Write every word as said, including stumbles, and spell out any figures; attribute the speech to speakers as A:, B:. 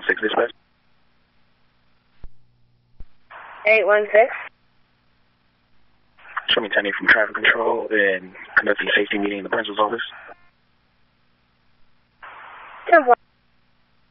A: six dispatch.
B: eight one six.
A: Show me Tanya from traffic control and conducting a safety meeting in the principal's office.
B: ten one.